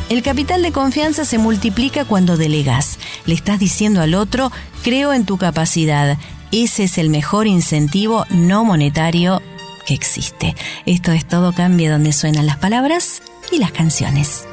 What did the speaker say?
El capital de confianza se multiplica cuando delegas. Le estás diciendo al otro, creo en tu capacidad. Ese es el mejor incentivo no monetario que existe. Esto es Todo Cambia, donde suenan las palabras y las canciones.